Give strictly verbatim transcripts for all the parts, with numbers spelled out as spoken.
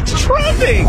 what's trending.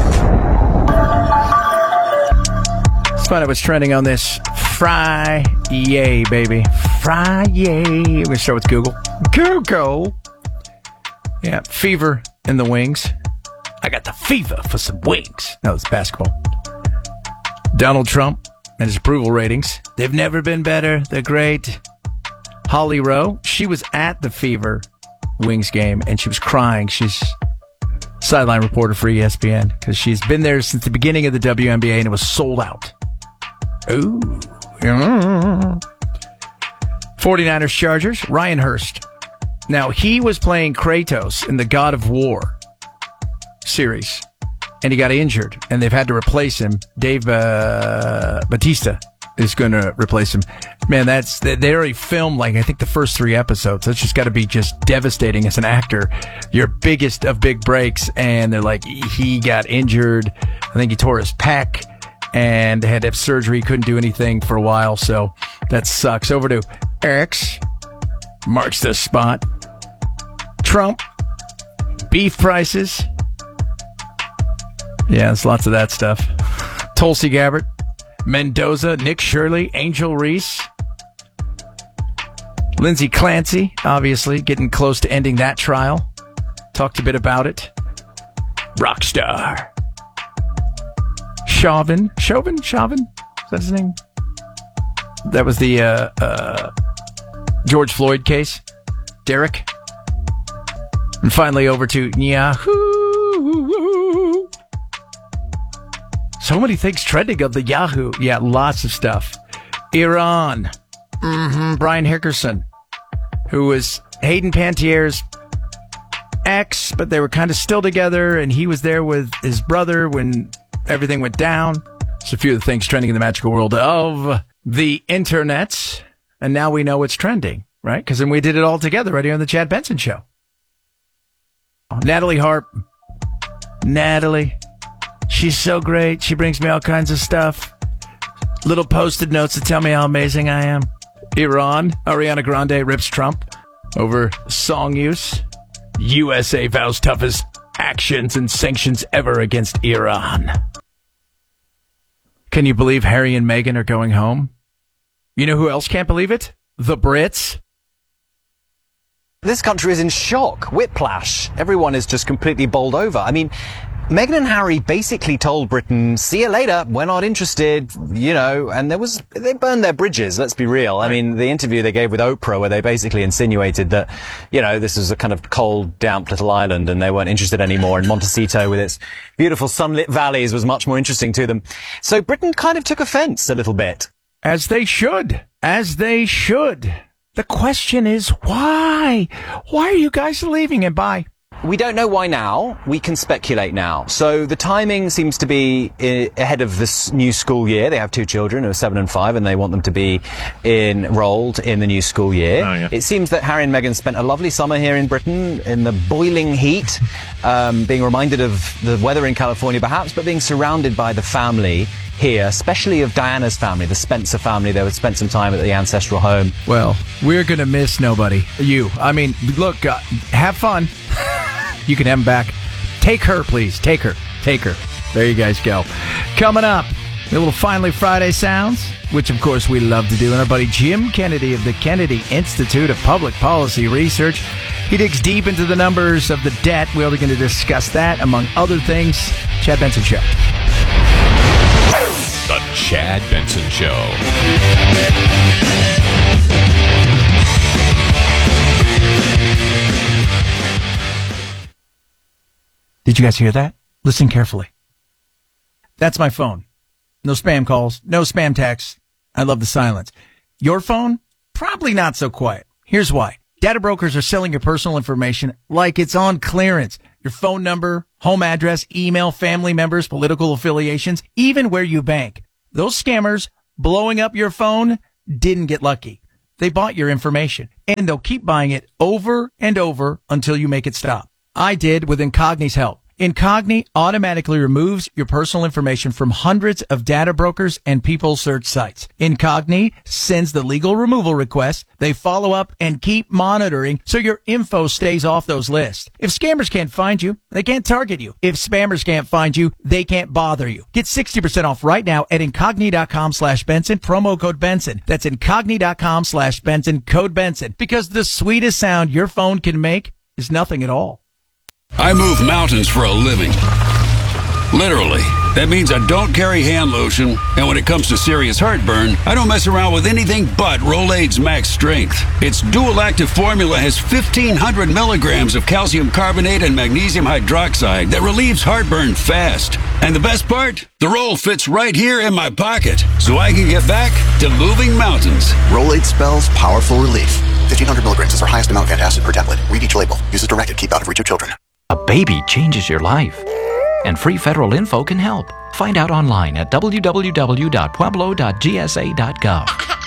Let's find out what's trending on this Friday, baby. Friday. We're going to start with Google. Google. Yeah, fever in the wings. I got the fever for some wings. No, it's basketball. Donald Trump and his approval ratings. They've never been better. They're great. Holly Rowe, she was at the Fever Wings game, and she was crying. She's sideline reporter for E S P N because she's been there since the beginning of the W N B A, and it was sold out. Ooh. Yeah. 49ers Chargers, Ryan Hurst. Now, he was playing Kratos in the God of War series, and he got injured, and they've had to replace him. Dave uh, Bautista is going to replace him. Man, that's they already filmed, like, I think the first three episodes. That's just got to be just devastating as an actor. Your biggest of big breaks, and they're like, he got injured. I think he tore his pec, and they had to have surgery. Couldn't do anything for a while, so that sucks. Over to X. Marks the spot. Trump. Beef prices. Yeah, there's lots of that stuff. Tulsi Gabbard, Mendoza, Nick Shirley, Angel Reese, Lindsay Clancy, obviously getting close to ending that trial. Talked a bit about it. Rockstar. Chauvin. Chauvin? Chauvin? Is that his name? That was the uh, uh, George Floyd case. Derek. And finally over to Yahoo. So many things trending of the Yahoo. Yeah, lots of stuff. Iran. Mm-hmm. Brian Hickerson, who was Hayden Pantiere's ex, but they were kind of still together, and he was there with his brother when everything went down. It's a few of the things trending in the magical world of the internet. And now we know what's trending, right? Because then we did it all together right here on the Chad Benson Show. Natalie Harp. Natalie. She's so great. She brings me all kinds of stuff. Little post-it notes to tell me how amazing I am. Iran. Ariana Grande rips Trump over song use. U S A vows toughest actions and sanctions ever against Iran. Can you believe Harry and Meghan are going home? You know who else can't believe it? The Brits. This country is in shock, whiplash. Everyone is just completely bowled over. I mean, Meghan and Harry basically told Britain, see you later, we're not interested, you know, and there was, they burned their bridges, let's be real. I mean, the interview they gave with Oprah where they basically insinuated that, you know, this was a kind of cold, damp little island and they weren't interested anymore, and Montecito with its beautiful sunlit valleys was much more interesting to them. So Britain kind of took offense a little bit. As they should. As they should. The question is, why? Why are you guys leaving? And bye. We don't know why now. We can speculate now. So the timing seems to be I- ahead of this new school year. They have two children who are seven and five, and they want them to be enrolled in the new school year. Oh, yeah. It seems that Harry and Meghan spent a lovely summer here in Britain in the boiling heat, um, being reminded of the weather in California perhaps, but being surrounded by the family here, especially of Diana's family, the Spencer family. They would spend some time at the ancestral home. Well, we're going to miss nobody. You. I mean, look, uh, have fun. You can have them back. Take her, please. Take her. Take her. There you guys go. Coming up, a little Finally Friday sounds, which, of course, we love to do. And our buddy Jim Kennedy of the Kennedy Institute of Public Policy Research. He digs deep into the numbers of the debt. We're going to discuss that, among other things. Chad Benson Show. The Chad Benson Show. Did you guys hear that? Listen carefully. That's my phone. No spam calls, no spam texts. I love the silence. Your phone? Probably not so quiet. Here's why. Data brokers are selling your personal information like it's on clearance. Your phone number, home address, email, family members, political affiliations, even where you bank. Those scammers blowing up your phone didn't get lucky. They bought your information, and they'll keep buying it over and over until you make it stop. I did with Incogni's help. Incogni automatically removes your personal information from hundreds of data brokers and people search sites. Incogni sends the legal removal request. They follow up and keep monitoring so your info stays off those lists. If scammers can't find you, they can't target you. If spammers can't find you, they can't bother you. Get sixty percent off right now at incogni.com slash Benson, promo code Benson. That's incogni.com slash Benson, code Benson. Because the sweetest sound your phone can make is nothing at all. I move mountains for a living. Literally. That means I don't carry hand lotion, and when it comes to serious heartburn, I don't mess around with anything but Rolaids Max Strength. Its dual-active formula has fifteen hundred milligrams of calcium carbonate and magnesium hydroxide that relieves heartburn fast. And the best part? The roll fits right here in my pocket, so I can get back to moving mountains. Rolaids spells powerful relief. fifteen hundred milligrams is our highest amount of antacid per tablet. Read each label. Use as directed. Keep out of reach of children. A baby changes your life, and free federal info can help. Find out online at w w w dot pueblo dot g s a dot gov.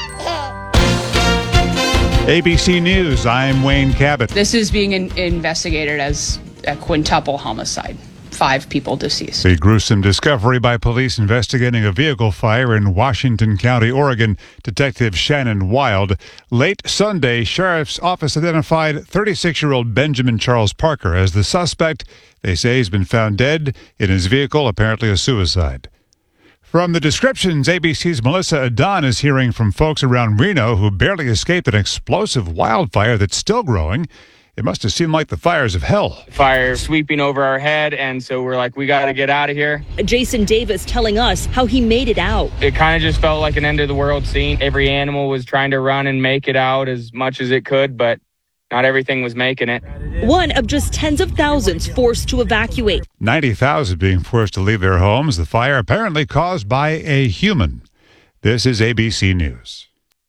A B C News, I'm Wayne Cabot. This is being in- investigated as a quintuple homicide. Five people deceased. The gruesome discovery by police investigating a vehicle fire in Washington County, Oregon. Detective Shannon Wild. Late Sunday, Sheriff's Office identified thirty-six-year-old Benjamin Charles Parker as the suspect. They say he's been found dead in his vehicle, apparently a suicide. From the descriptions, A B C's Melissa Adon is hearing from folks around Reno who barely escaped an explosive wildfire that's still growing. It must have seemed like the fires of hell. Fire sweeping over our head, and so we're like, we got to get out of here. Jason Davis telling us how he made it out. It kind of just felt like an end-of-the-world scene. Every animal was trying to run and make it out as much as it could, but not everything was making it. One of just tens of thousands forced to evacuate. ninety thousand being forced to leave their homes. The fire apparently caused by a human. This is A B C News.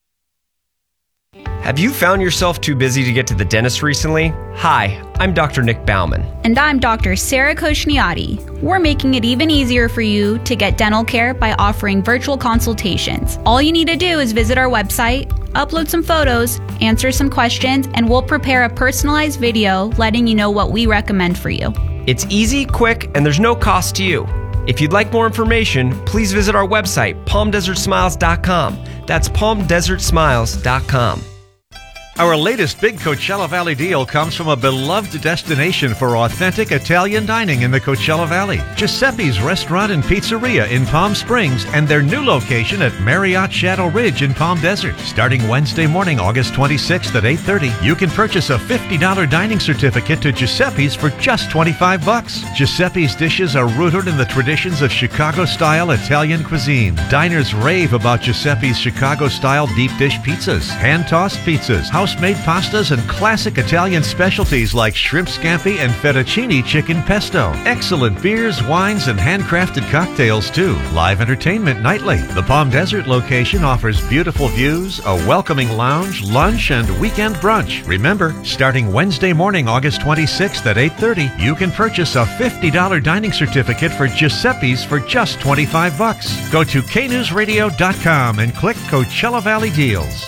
Have you found yourself too busy to get to the dentist recently? Hi, I'm Doctor Nick Bauman. And I'm Doctor Sarah Koshniati. We're making it even easier for you to get dental care by offering virtual consultations. All you need to do is visit our website, upload some photos, answer some questions, and we'll prepare a personalized video letting you know what we recommend for you. It's easy, quick, and there's no cost to you. If you'd like more information, please visit our website, palm desert smiles dot com. That's palm desert smiles dot com. Our latest big Coachella Valley deal comes from a beloved destination for authentic Italian dining in the Coachella Valley. Giuseppe's Restaurant and Pizzeria in Palm Springs and their new location at Marriott Shadow Ridge in Palm Desert. Starting Wednesday morning, August twenty-sixth at eight thirty, you can purchase a fifty dollars dining certificate to Giuseppe's for just twenty-five bucks. Giuseppe's dishes are rooted in the traditions of Chicago-style Italian cuisine. Diners rave about Giuseppe's Chicago-style deep dish pizzas, hand-tossed pizzas, house-made pastas, and classic Italian specialties like shrimp scampi and fettuccine chicken pesto. Excellent beers, wines, and handcrafted cocktails, too. Live entertainment nightly. The Palm Desert location offers beautiful views, a welcoming lounge, lunch, and weekend brunch. Remember, starting Wednesday morning, August twenty-sixth at eight thirty, you can purchase a fifty dollars dining certificate for Giuseppe's for just twenty-five bucks. Go to k news radio dot com and click Coachella Valley Deals.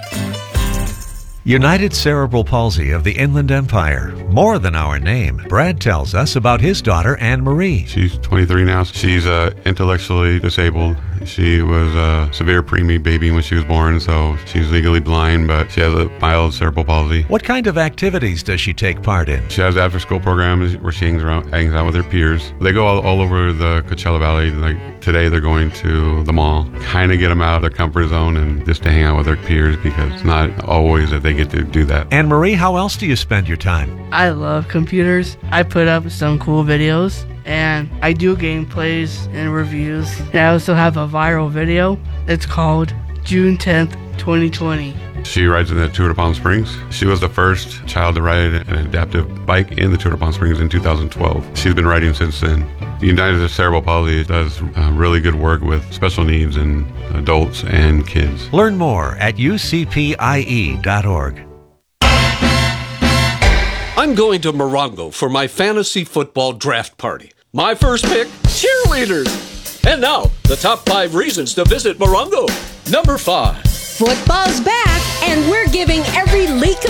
United Cerebral Palsy of the Inland Empire. More than our name. Brad tells us about his daughter, Anne Marie. She's twenty-three now. She's uh, intellectually disabled. She was a severe preemie baby when she was born, so she's legally blind, but she has a mild cerebral palsy. What kind of activities does she take part in? She has after-school programs where she hangs around, hangs out with her peers. They go all, all over the Coachella Valley. Like today, they're going to the mall. Kind of get them out of their comfort zone and just to hang out with their peers because it's not always that they get to do that. Anne Marie, how else do you spend your time? I love computers. I put up some cool videos and I do gameplays and reviews. And I also have a viral video. It's called June tenth, twenty twenty. She rides in the Tour de Palm Springs. She was the first child to ride an adaptive bike in the Tour de Palm Springs in two thousand twelve. She's been riding since then. United Cerebral Palsy does uh, really good work with special needs in adults and kids. Learn more at u c p i e dot org. I'm going to Morongo for my fantasy football draft party. My first pick, cheerleaders. And now, the top five reasons to visit Morongo. Number five. Football's back, and we're giving every leak